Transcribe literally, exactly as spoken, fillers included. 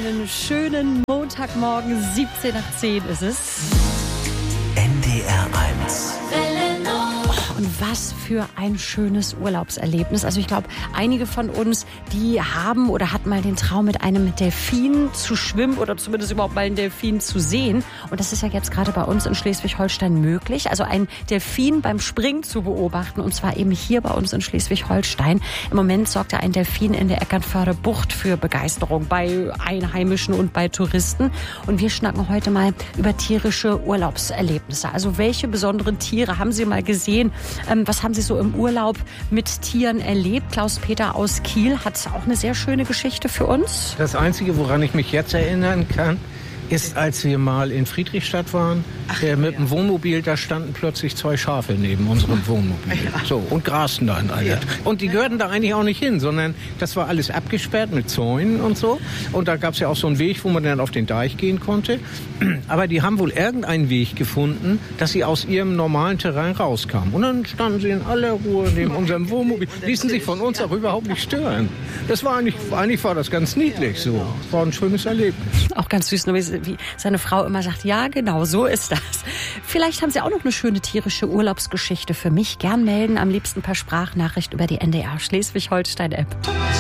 Einen schönen Montagmorgen, siebzehn nach zehn ist es. N D R eins. Und was für ein schönes Urlaubserlebnis. Also ich glaube, einige von uns, die haben oder hatten mal den Traum, mit einem Delfin zu schwimmen oder zumindest überhaupt mal einen Delfin zu sehen. Und das ist ja jetzt gerade bei uns in Schleswig-Holstein möglich. Also einen Delfin beim Springen zu beobachten. Und zwar eben hier bei uns in Schleswig-Holstein. Im Moment sorgt ja ein Delfin in der Eckernförder Bucht für Begeisterung bei Einheimischen und bei Touristen. Und wir schnacken heute mal über tierische Urlaubserlebnisse. Also welche besonderen Tiere haben Sie mal gesehen? Ähm, was haben Sie so im Urlaub mit Tieren erlebt? Klaus-Peter aus Kiel hat auch eine sehr schöne Geschichte für uns. Das Einzige, woran ich mich jetzt erinnern kann, ist, als wir mal in Friedrichstadt waren, Ach, äh, mit ja. dem Wohnmobil, da standen plötzlich zwei Schafe neben unserem Wohnmobil. Ja. So, und grasten da in alles. Ja. Und die gehörten da eigentlich auch nicht hin, sondern das war alles abgesperrt mit Zäunen und so. Und da gab es ja auch so einen Weg, wo man dann auf den Deich gehen konnte. Aber die haben wohl irgendeinen Weg gefunden, dass sie aus ihrem normalen Terrain rauskamen. Und dann standen sie in aller Ruhe neben unserem Wohnmobil, ließen sich von uns auch überhaupt nicht stören. Das war eigentlich, eigentlich war das ganz niedlich so. War ein schönes Erlebnis. Auch ganz süß, wie seine Frau immer sagt, ja genau, so ist das. Vielleicht haben Sie auch noch eine schöne tierische Urlaubsgeschichte für mich. Gern melden, am liebsten per Sprachnachricht über die N D R Schleswig-Holstein-App.